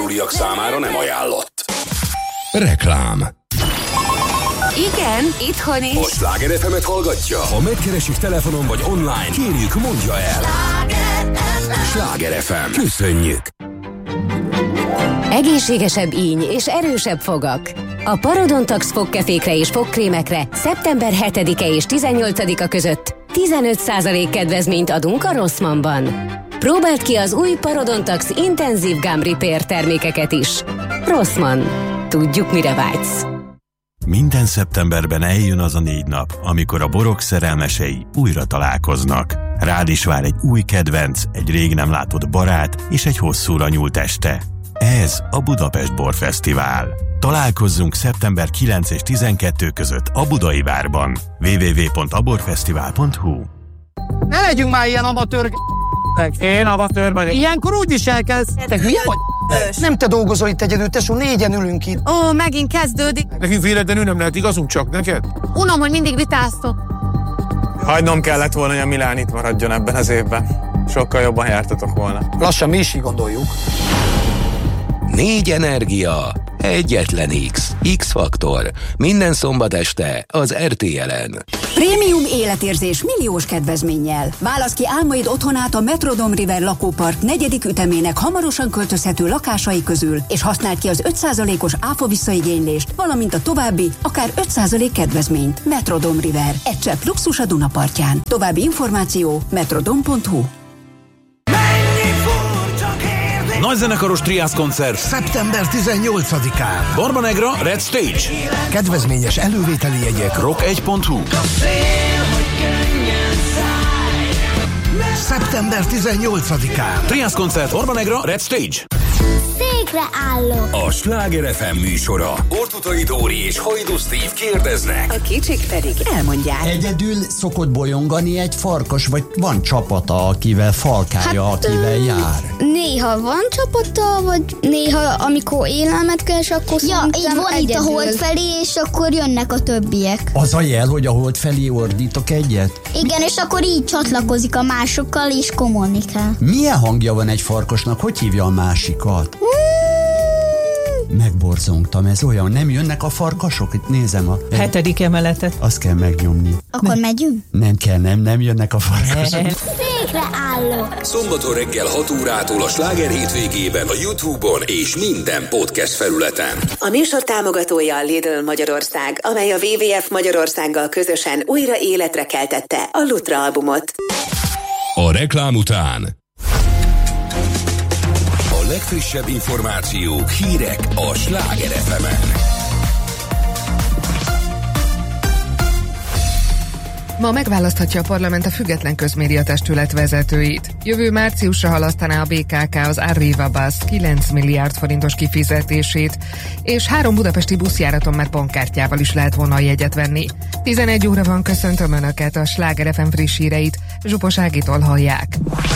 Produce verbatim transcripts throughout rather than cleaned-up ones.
túliak számára nem ajánlott. Reklám. Igen, itthon is. A Sláger ef emet hallgatja? Ha megkeresik telefonon vagy online, kérjük, mondja el. Sláger ef em. Köszönjük. Egészségesebb íny és erősebb fogak. A Parodontax fogkefékre és fogkrémekre szeptember hetedike és tizennyolcadika között tizenöt százalék kedvezményt adunk a Rossmannban. Próbáld ki az új Parodontax intenzív gum repair termékeket is. Rossmann. Tudjuk, mire vágysz. Minden szeptemberben eljön az a négy nap, amikor a borok szerelmesei újra találkoznak. Rád is vár egy új kedvenc, egy rég nem látott barát és egy hosszúra nyúlt este. Ez a Budapest Borfesztivál. Találkozzunk szeptember kilenc és tizenkettő között a Budai Várban. double-u double-u double-u pont aborfesztivál pont hu. Ne legyünk már ilyen amatőr. Én amatőr vagyok. Ilyenkor úgy is elkezd. Te hülye vagy? Nem te dolgozol itt egyedül, tesó, négyen ülünk itt. Ó, megint kezdődik. Nekünk véletlenül nem lehet igazunk, csak neked? Unom, hogy mindig vitáztok. Hagynom kellett volna, hogy a Milán itt maradjon ebben az évben. Sokkal jobban jártatok volna. Lassan mi is így gondoljuk. Négy energia, egyetlen X. X-faktor. Minden szombat este az er té el-en. Prémium életérzés milliós kedvezménnyel. Válasz ki álmaid otthonát a Metrodome River lakópark negyedik ütemének hamarosan költözhető lakásai közül, és használd ki az öt százalékos áfa visszaigénylést, valamint a további, akár öt százalék kedvezményt. Metrodome River. Egy csepp luxus a Dunapartján. További információ metrodome pont hu. Nagyzenekaros Triász koncert szeptember tizennyolcadikán. Barbanegra Red Stage. Kedvezményes elővételi jegyek rock egy pont hu. szeptember tizennyolcadikán. Triász koncert Barbanegra Red Stage. Székre állok. A Sláger ef em műsora. Ortutai Dóri és Hajdú Steve kérdeznek. A kicsik pedig elmondják. Egyedül szokott bolyongani egy farkas, vagy van csapata, akivel falkálja, hát, akivel jár? Néha van csapata, vagy néha amikor élelmet keres, akkor ja, így van egyedül. Itt a hold felé, és akkor jönnek a többiek. Az a jel, hogy a hold felé ordítok egyet? Igen, és akkor így csatlakozik a másokkal, és kommunikál. Milyen hangja van egy farkasnak? Hogy hívja a másikat? Megborzongtam, ez olyan, nem jönnek a farkasok? Itt nézem a... Hetedik emeletet. Azt kell megnyomni. Akkor nem. megyünk? Nem kell, nem, nem jönnek a farkasok. Székre állok. Szombaton reggel hat órától a Sláger hétvégében a YouTube-on és minden podcast felületen. A műsor támogatója a Lidl Magyarország, amely a dupla vé vé ef Magyarországgal közösen újra életre keltette a Lutra albumot. A reklám után A legfrissebb információk, hírek a Sláger ef em-en. Ma megválaszthatja a parlament a független közmédiatestület vezetőit. Jövő márciusra halasztaná a bé ká ká az Arriva Bus kilenc milliárd forintos kifizetését, és három budapesti buszjáraton már bankkártyával is lehet volna a jegyet venni. tizenegy óra van, köszöntöm Önöket, a Sláger ef em friss híreit Zsupos Ágitól hallják.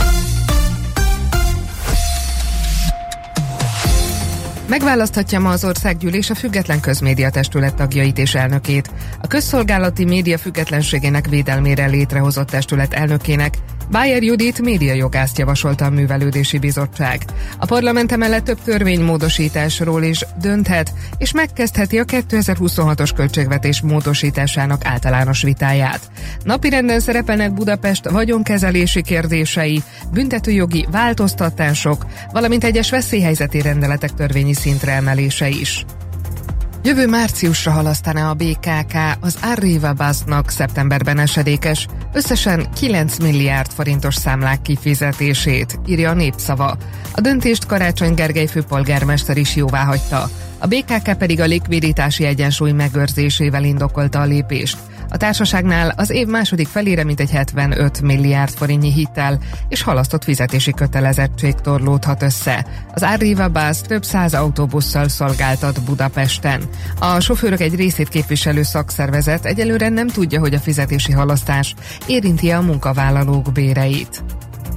Megválaszthatja ma az Országgyűlés a független közmédiatestület tagjait és elnökét. A közszolgálati média függetlenségének védelmére létrehozott testület elnökének Bájer Judit médiajogászt javasolta a Művelődési Bizottság. A parlament emellett több törvénymódosításról is dönthet, és megkezdheti a kétezer-huszonhatos költségvetés módosításának általános vitáját. Napirenden szerepelnek Budapest vagyonkezelési kérdései, büntetőjogi változtatások, valamint egyes veszélyhelyzeti rendeletek törvényi szintre emelése is. Jövő márciusra halasztaná a bé ká ká az Arriva Busnak szeptemberben esedékes, összesen kilenc milliárd forintos számlák kifizetését, írja a Népszava. A döntést Karácsony Gergely főpolgármester is jóváhagyta. A bé ká ká pedig a likviditási egyensúly megőrzésével indokolta a lépést. A társaságnál az év második felére mintegy hetvenöt milliárd forintnyi hitel és halasztott fizetési kötelezettség torlódhat össze. Az Arriva Bus több száz autóbusszal szolgáltat Budapesten. A sofőrök egy részét képviselő szakszervezet egyelőre nem tudja, hogy a fizetési halasztás érinti a munkavállalók béreit.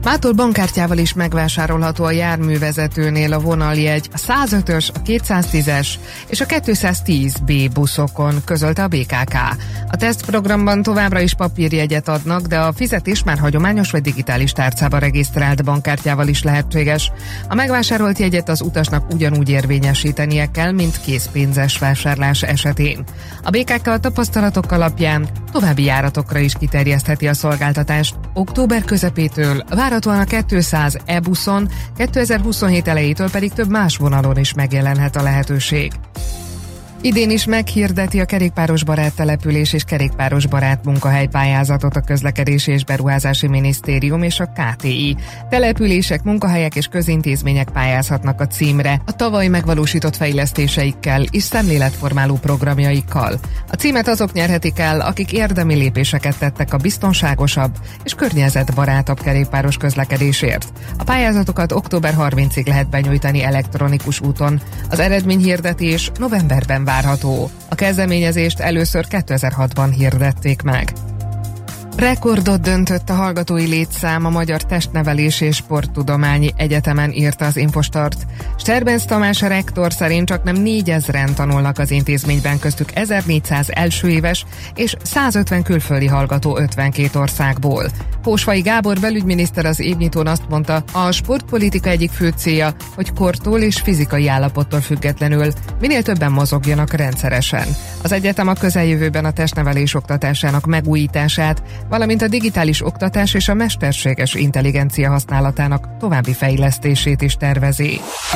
Mától bankkártyával is megvásárolható a járművezetőnél a vonaljegy, a százötös, a kétszáztízes és a kétszáztíz bé buszokon, közölte a bé ká ká. A tesztprogramban továbbra is papírjegyet adnak, de a fizetés már hagyományos vagy digitális tárcába regisztrált bankkártyával is lehetséges. A megvásárolt jegyet az utasnak ugyanúgy érvényesítenie kell, mint készpénzes vásárlás esetén. A bé ká ká a tapasztalatok alapján további járatokra is kiterjesztheti a szolgáltatást. Október közepétől várhatóan a kétszáz e-buszon, kétezer-huszonhét elejétől pedig több más vonalon is megjelenhet a lehetőség. Idén is meghirdeti a kerékpáros barát település és kerékpáros barát munkahely pályázatot a Közlekedési és Beruházási Minisztérium és a ká té i. Települések, munkahelyek és közintézmények pályázhatnak a címre a tavaly megvalósított fejlesztéseikkel és szemléletformáló programjaikkal. A címet azok nyerhetik el, akik érdemi lépéseket tettek a biztonságosabb és környezetbarátabb kerékpáros közlekedésért. A pályázatokat október harmincadikáig lehet benyújtani elektronikus úton. Az eredményhirdetés novemberben várható. A kezdeményezést először kétezer-hatban hirdették meg. Rekordot döntött a hallgatói létszám a Magyar Testnevelési és Sporttudományi Egyetemen, írta az Infostart. Sterbenc Tamás rektor szerint csaknem négyezren tanulnak az intézményben, köztük ezernégyszáz elsőéves és százötven külföldi hallgató ötvenkét országból. Hósvai Gábor belügyminiszter az évnyitón azt mondta, a sportpolitika egyik fő célja, hogy kortól és fizikai állapottól függetlenül minél többen mozogjanak rendszeresen. Az egyetem a közeljövőben a testnevelés oktatásának megújítását, valamint a digitális oktatás és a mesterséges intelligencia használatának további fejlesztését is tervezi.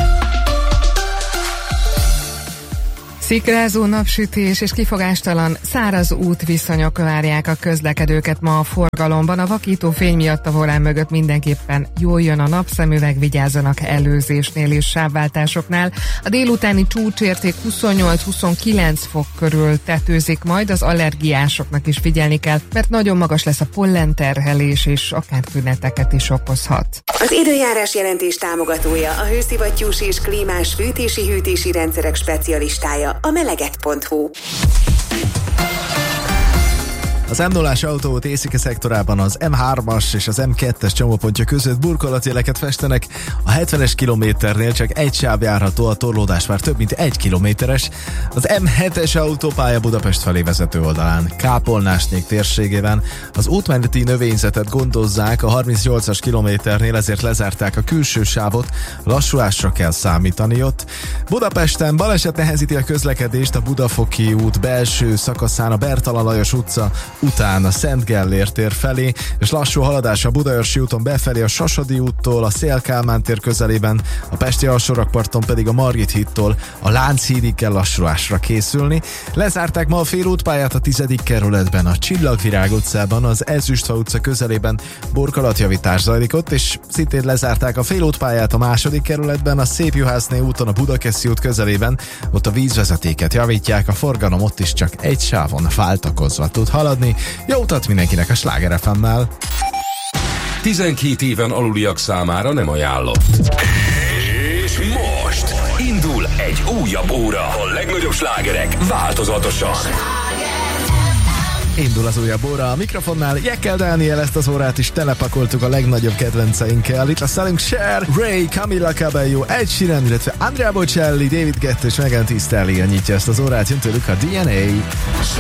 Szikrázó napsütés és kifogástalan száraz útviszonyok várják a közlekedőket ma a forgalomban. A vakító fény miatt a volán mögött mindenképpen jól jön a napszemüveg, vigyázzanak előzésnél és sávváltásoknál. A délutáni csúcsérték huszonnyolc-huszonkilenc fok körül tetőzik, majd az allergiásoknak is figyelni kell, mert nagyon magas lesz a pollenterhelés és akár tüneteket is okozhat. Az időjárás jelentés támogatója a hőszivattyús és klímás fűtési-hűtési rendszerek specialistája, a meleget pont hu. Az em nullás autóút északi szektorában az em hármas és az em kettes csomópontja között burkolatjeleket festenek. A hetvenes kilométernél csak egy sáv járható, a torlódás már több mint egy kilométeres. Az em hetes autópálya Budapest felé vezető oldalán, Kápolnásnék térségében az útmeneti növényzetet gondozzák a harmincnyolcas kilométernél, ezért lezárták a külső sávot, lassulásra kell számítani ott. Budapesten baleset nehezíti a közlekedést a Budafoki út belső szakaszán, a Bertalan Lajos utca után a Szent Gellér tér felé, és lassú haladás a Budaörsi úton befelé a Sasadi úttól, a Széll Kálmán tér közelében, a Pesti alsórakparton pedig a Margit hídtól a Lánchídig kell lassulásra készülni. Lezárták ma a félútpályát a tizedik kerületben, a Csillagvirág utcában, az Ezüstfa utca közelében burkolatjavítás zajlik ott, és szintén lezárták a félútpályát a második kerületben, a Szépjuhászné úton, a Budakeszi út közelében, ott a vízvezetéket javítják, a forgalom ott is csak egy sávon váltakozva tud haladni. Jó utat mindenkinek a Sláger ef emmel! tizenkét éven aluliak számára nem ajánlott. És most indul egy újabb óra. A legnagyobb slágerek változatosan. Indul az újabb óra a mikrofonnál. Jekkel Dániel, ezt az órát is telepakoltuk a legnagyobb kedvenceinkkel. Itt lesz velünk Cher, Ray, Camila Cabello, Ed Sheeran, illetve Andrea Bocelli, David Guetta és Megan Thee Stallion nyitja ezt az órát. Jön tőlük a dé en á.